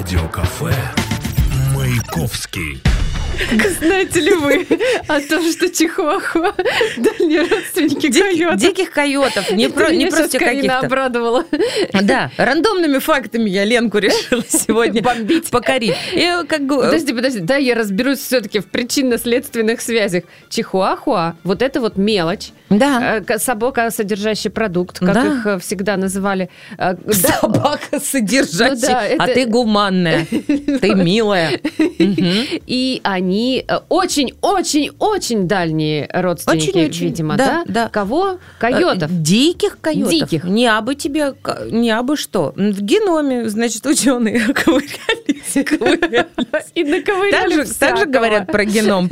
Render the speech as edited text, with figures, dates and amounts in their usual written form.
Радиокафе Маяковский. Знаете ли вы о том, что чихуахуа – дальние родственники койотов? Диких койотов, не просто каких-то. Обрадовала. Да, рандомными фактами я Ленку решила сегодня бомбить, покорить. Подожди, да, я разберусь все-таки в причинно-следственных связях. Чихуахуа – вот это вот мелочь. Да. Собака, содержащий продукт, как их всегда называли. Собака, содержащий, а ты гуманная, ты милая. И они очень-очень-очень дальние родственники, видимо, да? Кого? Койотов. Диких койотов. Диких. Не абы что. В геноме, значит, ученые ковырялись. И наковыряли. Так же говорят про геном.